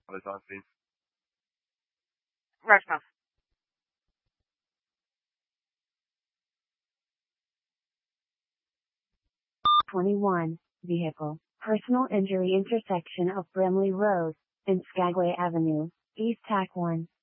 Other times, please. Rushmouth. 21. Vehicle. Personal injury intersection of Brimley Road and Skagway Avenue, East Tack 1.